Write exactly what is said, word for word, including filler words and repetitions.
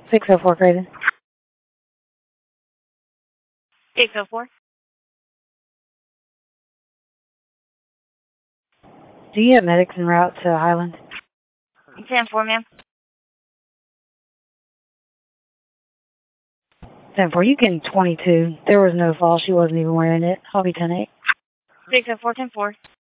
six oh four, Craven. six oh four. Do you have medics en route to Highland? ten four, ma'am. ten four, you can twenty-two. There was no fall. She wasn't even wearing it. I'll be ten eight. six oh four, ten four.